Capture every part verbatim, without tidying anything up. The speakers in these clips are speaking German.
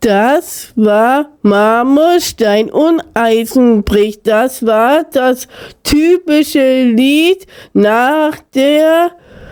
Das war Marmor, Stein und Eisenbrich. Das war das typische Lied nach der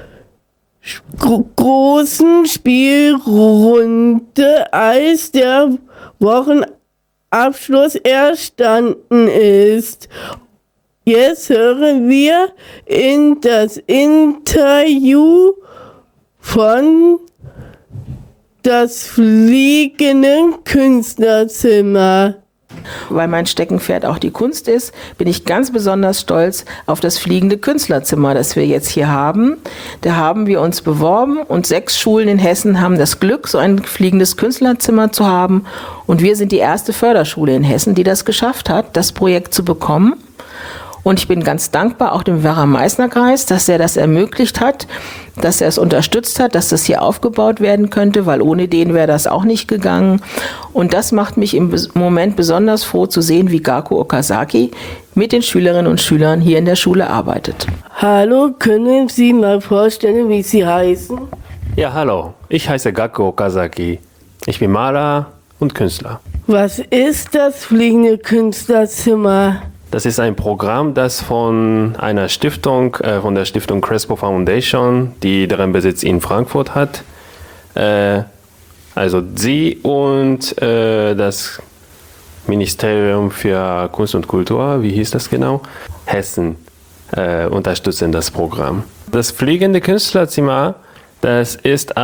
großen Spielrunde, als der Wochenabschluss erstanden ist. Jetzt hören wir in das Interview von das fliegende Künstlerzimmer. Weil mein Steckenpferd auch die Kunst ist, bin ich ganz besonders stolz auf das fliegende Künstlerzimmer, das wir jetzt hier haben. Da haben wir uns beworben und sechs Schulen in Hessen haben das Glück, so ein fliegendes Künstlerzimmer zu haben. Und wir sind die erste Förderschule in Hessen, die das geschafft hat, das Projekt zu bekommen. Und ich bin ganz dankbar auch dem Werra-Meißner-Kreis, dass er das ermöglicht hat, dass er es unterstützt hat, dass das hier aufgebaut werden könnte, weil ohne den wäre das auch nicht gegangen. Und das macht mich im Moment besonders froh zu sehen, wie Gaku Okazaki mit den Schülerinnen und Schülern hier in der Schule arbeitet. Hallo, können Sie mal vorstellen, wie Sie heißen? Ja, hallo, ich heiße Gaku Okazaki. Ich bin Maler und Künstler. Was ist das fliegende Künstlerzimmer? Das ist ein Programm, das von einer Stiftung, äh, von der Stiftung Crespo Foundation, die deren Besitz in Frankfurt hat. Äh, also sie und äh, das Ministerium für Kunst und Kultur, wie hieß das genau? Hessen, äh, unterstützen das Programm. Das fliegende Künstlerzimmer, das ist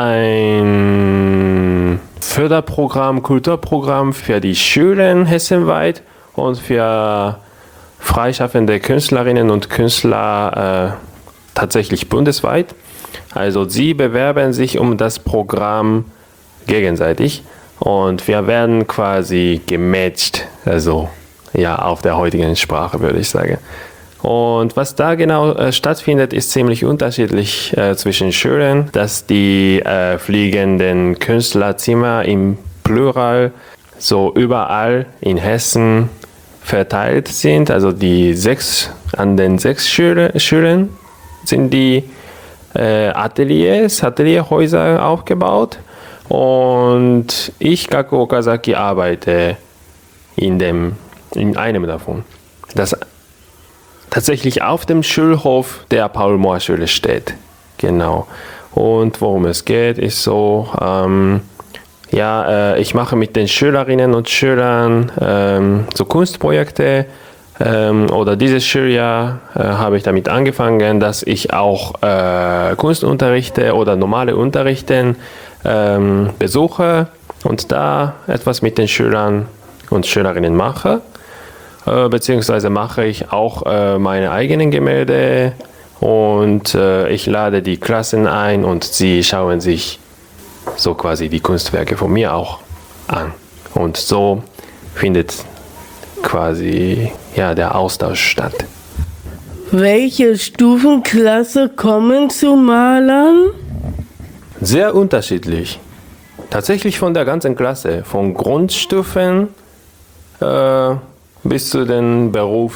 ein Förderprogramm, Kulturprogramm für die Schulen hessenweit und für freischaffende Künstlerinnen und Künstler äh, tatsächlich bundesweit. Also sie bewerben sich um das Programm gegenseitig und wir werden quasi gematcht, also ja auf der heutigen Sprache würde ich sagen. Und was da genau äh, stattfindet, ist ziemlich unterschiedlich äh, zwischen Schulen, dass die äh, fliegenden Künstlerzimmer im Plural so überall in Hessen verteilt sind, also die sechs, an den sechs Schule, Schulen sind die äh, Ateliers, Atelierhäuser aufgebaut und ich, Gaku Okazaki, arbeite in, dem, in einem davon, das tatsächlich auf dem Schulhof der Paul-Mohr-Schule steht. Genau. Und worum es geht, ist so, ähm, Ja, äh, ich mache mit den Schülerinnen und Schülern ähm, so Kunstprojekte ähm, oder dieses Schuljahr äh, habe ich damit angefangen, dass ich auch äh, Kunstunterrichte oder normale Unterrichten ähm, besuche und da etwas mit den Schülern und Schülerinnen mache, äh, beziehungsweise mache ich auch äh, meine eigenen Gemälde und äh, ich lade die Klassen ein und sie schauen sich so quasi die Kunstwerke von mir auch an. Und so findet quasi ja, der Austausch statt. Welche Stufenklasse kommen zu Malern? Sehr unterschiedlich. Tatsächlich von der ganzen Klasse. Von Grundstufen äh, bis zu den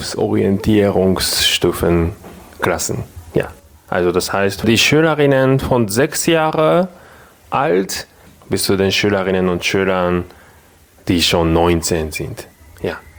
Berufsorientierungsstufenklassen. Ja. Also das heißt, die Schülerinnen von sechs Jahren alt bis zu den Schülerinnen und Schülern, die schon neunzehn sind. Ja.